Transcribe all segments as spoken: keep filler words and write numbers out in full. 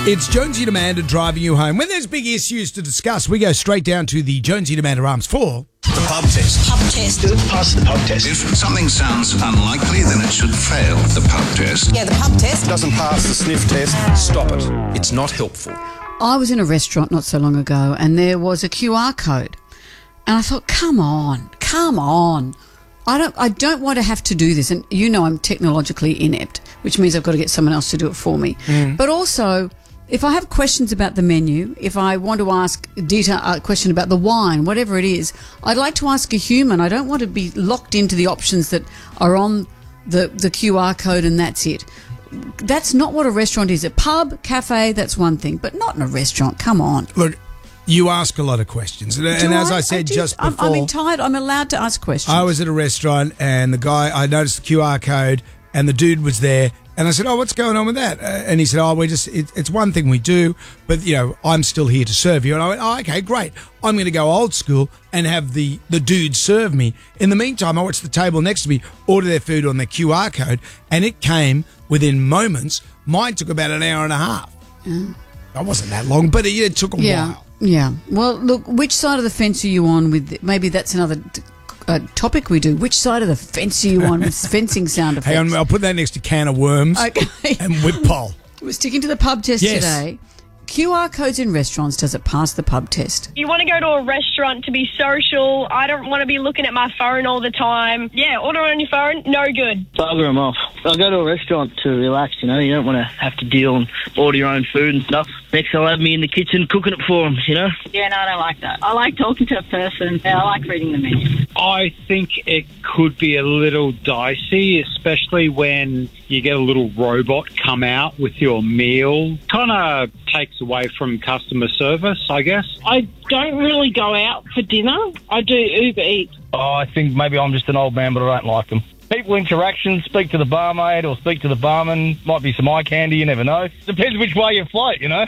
It's Jonesy and Amanda driving you home. When there's big issues to discuss, we go straight down to the Jonesy and Amanda Arms for... The pub test. Pub test. Pass the pub test. If something sounds unlikely, then it should fail the pub test. Yeah, the pub test. Doesn't pass the sniff test. Stop it. It's not helpful. I was in a restaurant not so long ago and there was a Q R code. And I thought, come on, come on. I don't I don't want to have to do this. And you know I'm technologically inept, which means I've got to get someone else to do it for me. Mm. But also, if I have questions about the menu, if I want to ask a detail, a question about the wine, whatever it is, I'd like to ask a human. I don't want to be locked into the options that are on the, the Q R code and that's it. That's not what a restaurant is. A pub, cafe, that's one thing, but not in a restaurant. Come on. Look, you ask a lot of questions. And, and as I said I do, just before... I'm, I'm entitled. I'm allowed to ask questions. I was at a restaurant and the guy, I noticed the Q R code and the dude was there. And I said, oh, what's going on with that? Uh, and he said, oh, we're just, it, it's one thing we do, but, you know, I'm still here to serve you. And I went, oh, okay, great. I'm going to go old school and have the, the dude serve me. In the meantime, I watched the table next to me order their food on their Q R code, and it came within moments. Mine took about an hour and a half. Mm. It wasn't that long, but it, it took a yeah, while. Yeah. Well, look, which side of the fence are you on with, maybe that's another... Uh, topic we do. Which side of the fence are you on with fencing sound effects? Hang on, I'll put that next to can of worms okay. and whip pole. We're sticking to the pub test yes. today. Q R codes in restaurants, does it pass the pub test? You want to go to a restaurant to be social. I don't want to be looking at my phone all the time. Yeah, order on your phone, no good. Bugger them off. I'll go to a restaurant to relax, you know. You don't want to have to deal and order your own food and stuff. Next, they'll have me in the kitchen cooking it for them, you know. Yeah, no, I don't like that. I like talking to a person. Yeah, I like reading the menu. I think it could be a little dicey, especially when you get a little robot come out with your meal. Kind of takes away from customer service, I guess. I don't really go out for dinner. I do Uber Eats. Oh, I think maybe I'm just an old man, but I don't like them. People interaction, speak to the barmaid or speak to the barman. Might be some eye candy, you never know. Depends which way you float, you know.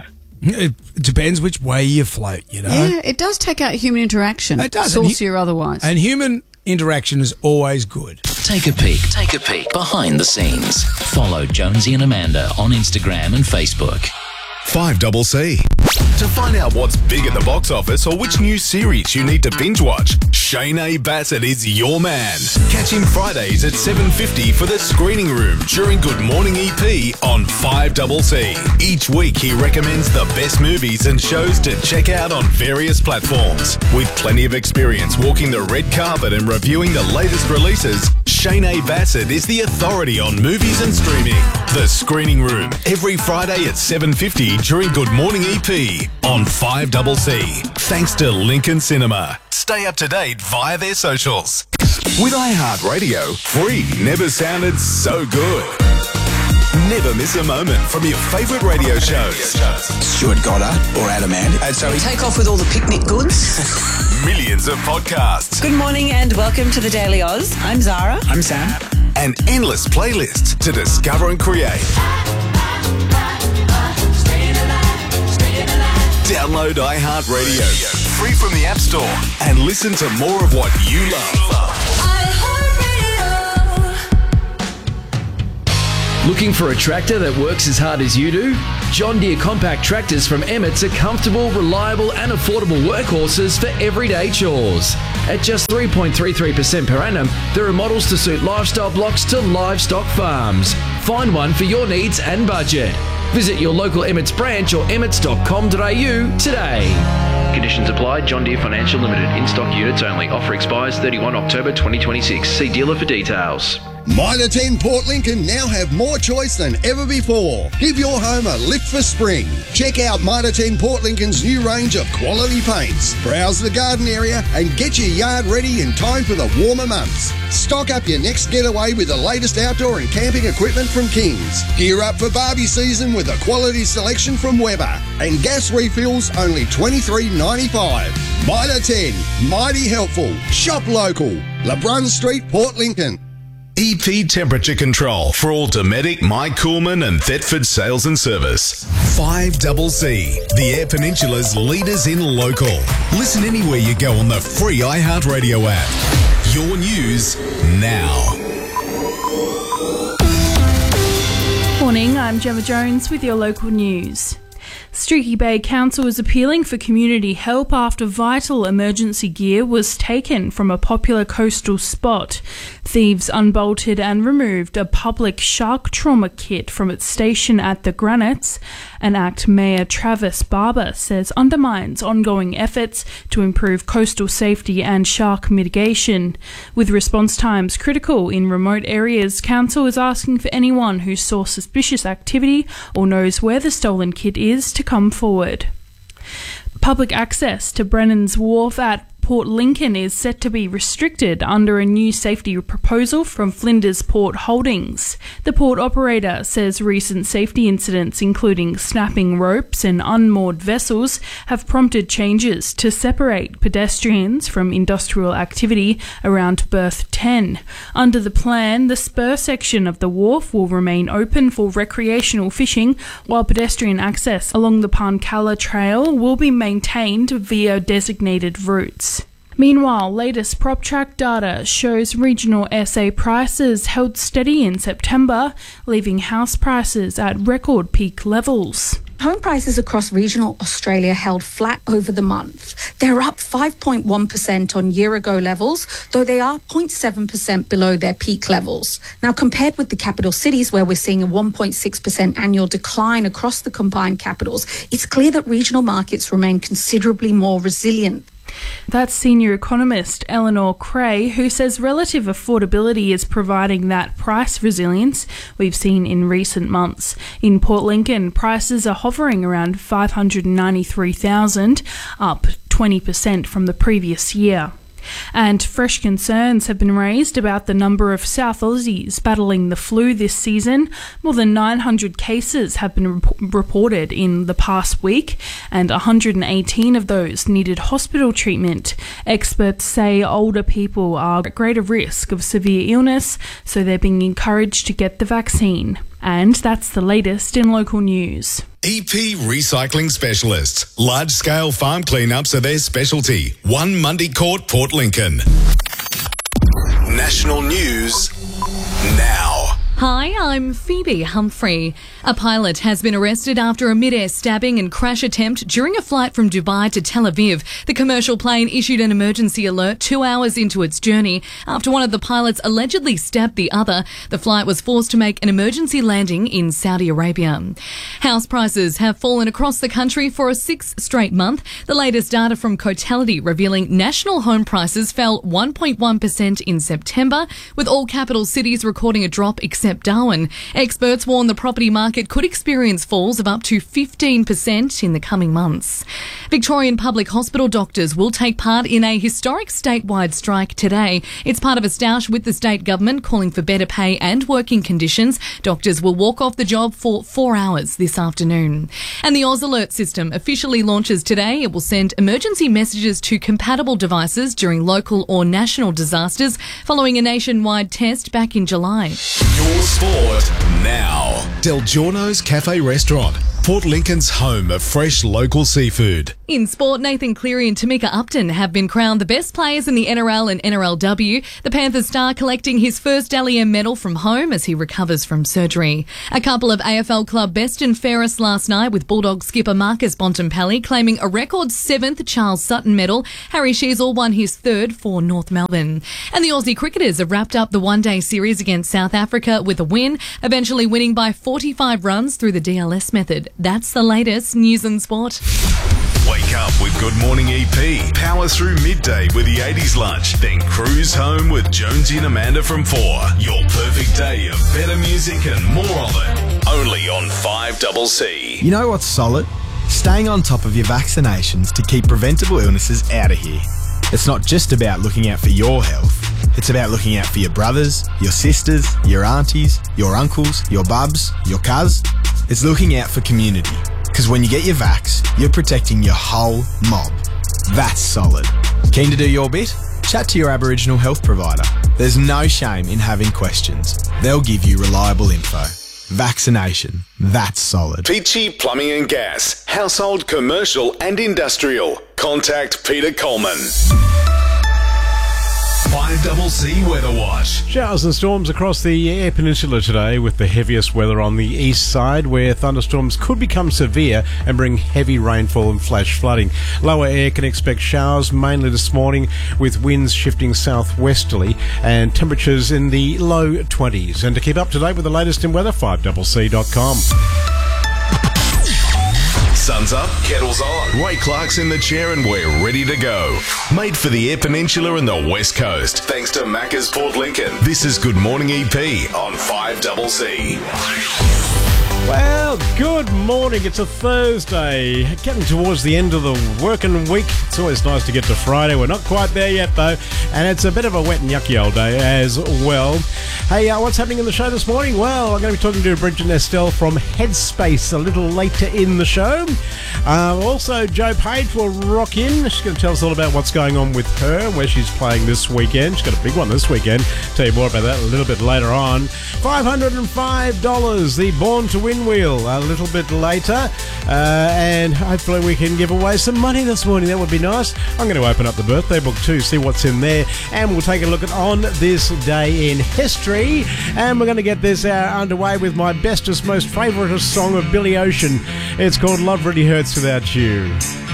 It depends which way you float, you know. Yeah, it does take out human interaction. It does. Saucy or otherwise. And human interaction is always good. Take a peek. Take a peek behind the scenes. Follow Jonesy and Amanda on Instagram and Facebook. five double C. To find out what's big at the box office or which new series you need to binge watch, Shane A. Bassett is your man. Catch him Fridays at seven fifty for The Screening Room during Good Morning E P on five double C. Each week he recommends the best movies and shows to check out on various platforms. With plenty of experience walking the red carpet and reviewing the latest releases, Shane A. Bassett is the authority on movies and streaming. The Screening Room, every Friday at seven fifty during Good Morning E P on five double C. Thanks to Lincoln Cinema. Stay up to date via their socials. With iHeartRadio, free never sounded so good. Never miss a moment from your favourite radio shows. Stuart Goddard or Adam Ant. Uh, so Take off with all the picnic goods. Millions of podcasts. Good morning and welcome to the Daily Oz. I'm Zara. I'm Sam. And endless playlists to discover and create. Download iHeartRadio, free from the App Store, and listen to more of what you love. Looking for a tractor that works as hard as you do? John Deere compact tractors from Emmett's are comfortable, reliable and affordable workhorses for everyday chores. At just three point three three percent per annum, there are models to suit lifestyle blocks to livestock farms. Find one for your needs and budget. Visit your local Emmett's branch or emmets dot com dot a u today. Conditions apply. John Deere Financial Limited. In-stock units only. Offer expires thirty-first October twenty twenty-six. See dealer for details. Mitre ten Port Lincoln now have more choice than ever before. Give your home a lift for spring. Check out Mitre ten Port Lincoln's new range of quality paints. Browse the garden area and get your yard ready in time for the warmer months. Stock up your next getaway with the latest outdoor and camping equipment from Kings. Gear up for Barbie season with a quality selection from Weber. And gas refills only twenty-three ninety-five. Mitre ten, mighty helpful. Shop local. LeBrun Street, Port Lincoln. E P Temperature Control for all Dometic, Mike Coolman and Thetford sales and service. five double C, the Air Peninsula's leaders in local. Listen anywhere you go on the free iHeartRadio app. Your news now. Morning, I'm I'm Gemma Jones with your local news. Streaky Bay Council is appealing for community help after vital emergency gear was taken from a popular coastal spot. Thieves unbolted and removed a public shark trauma kit from its station at the Granites, an act Mayor Travis Barber says undermines ongoing efforts to improve coastal safety and shark mitigation. With response times critical in remote areas, Council is asking for anyone who saw suspicious activity or knows where the stolen kit is to come forward. Public access to Brennan's Wharf at Port Lincoln is set to be restricted under a new safety proposal from Flinders Port Holdings. The port operator says recent safety incidents, including snapping ropes and unmoored vessels, have prompted changes to separate pedestrians from industrial activity around berth ten. Under the plan, the spur section of the wharf will remain open for recreational fishing, while pedestrian access along the Pancala Trail will be maintained via designated routes. Meanwhile, latest PropTrack data shows regional S A prices held steady in September, leaving house prices at record peak levels. Home prices across regional Australia held flat over the month. They're up five point one percent on year-ago levels, though they are zero point seven percent below their peak levels. Now, compared with the capital cities, where we're seeing a one point six percent annual decline across the combined capitals, it's clear that regional markets remain considerably more resilient. That's senior economist Eleanor Cray, who says relative affordability is providing that price resilience we've seen in recent months. In Port Lincoln, prices are hovering around five hundred ninety-three thousand dollars, up twenty percent from the previous year. And fresh concerns have been raised about the number of South Aussies battling the flu this season. More than nine hundred cases have been rep- reported in the past week, and one hundred eighteen of those needed hospital treatment. Experts say older people are at greater risk of severe illness, so they're being encouraged to get the vaccine. And that's the latest in local news. E P Recycling Specialists. Large-scale farm cleanups are their specialty. One Mundy Court, Port Lincoln. National news now. Hi, I'm Phoebe Humphrey. A pilot has been arrested after a mid-air stabbing and crash attempt during a flight from Dubai to Tel Aviv. The commercial plane issued an emergency alert two hours into its journey after one of the pilots allegedly stabbed the other. The flight was forced to make an emergency landing in Saudi Arabia. House prices have fallen across the country for a sixth straight month. The latest data from Cotality revealing national home prices fell one point one percent in September, with all capital cities recording a drop except Darwin. Experts warn the property market could experience falls of up to fifteen percent in the coming months. Victorian public hospital doctors will take part in a historic statewide strike today. It's part of a stoush with the state government calling for better pay and working conditions. Doctors will walk off the job for four hours this afternoon. And the Oz Alert system officially launches today. It will send emergency messages to compatible devices during local or national disasters following a nationwide test back in July. Your sport now. Del Giorno's Cafe Restaurant, Port Lincoln's home of fresh local seafood. In sport, Nathan Cleary and Tamika Upton have been crowned the best players in the N R L and N R L W. The Panthers star collecting his first Dally M medal from home as he recovers from surgery. A couple of A F L club best and fairest last night, with Bulldog skipper Marcus Bontempelli claiming a record seventh Charles Sutton medal. Harry Sheezel won his third for North Melbourne. And the Aussie cricketers have wrapped up the one-day series against South Africa with a win, eventually winning by forty-five runs through the D L S method. That's the latest news and sport. Wake up with Good Morning E P. Power through midday with the eighties lunch. Then cruise home with Jonesy and Amanda from four. Your perfect day of better music and more of it. Only on five C C. You know what's solid? Staying on top of your vaccinations to keep preventable illnesses out of here. It's not just about looking out for your health. It's about looking out for your brothers, your sisters, your aunties, your uncles, your bubs, your cuz. It's looking out for community. Because when you get your vax, you're protecting your whole mob. That's solid. Keen to do your bit? Chat to your Aboriginal health provider. There's no shame in having questions. They'll give you reliable info. Vaccination. That's solid. Peachy Plumbing and Gas. Household, commercial and industrial. Contact Peter Coleman. five C Weather Watch. Showers and storms across the Eyre Peninsula today, with the heaviest weather on the east side, where thunderstorms could become severe and bring heavy rainfall and flash flooding. Lower Eyre can expect showers mainly this morning, with winds shifting southwesterly and temperatures in the low twenties. And to keep up to date with the latest in weather, five C C dot com. Sun's up, kettle's on. Ray Clark's in the chair and we're ready to go. Made for the Eyre Peninsula and the West Coast, thanks to Macca's Port Lincoln. This is Good Morning E P on five C C. Well, good morning. It's a Thursday, getting towards the end of the working week. It's always nice to get to Friday. We're not quite there yet, though, and it's a bit of a wet and yucky old day as well. Hey, uh, what's happening in the show this morning? Well, I'm going to be talking to Bridget Estelle from Headspace a little later in the show. Uh, also, Joe Page will rock in. She's going to tell us all about what's going on with her and where she's playing this weekend. She's got a big one this weekend. Tell you more about that a little bit later on. five hundred five dollars, the Born to Win wheel, a little bit later. Uh, and hopefully we can give away some money this morning. That would be nice. I'm going to open up the birthday book too, see what's in there. And we'll take a look at On This Day in History. And we're going to get this uh, underway with my bestest, most favouriteest song of Billy Ocean. It's called Love Really Hurts Without You.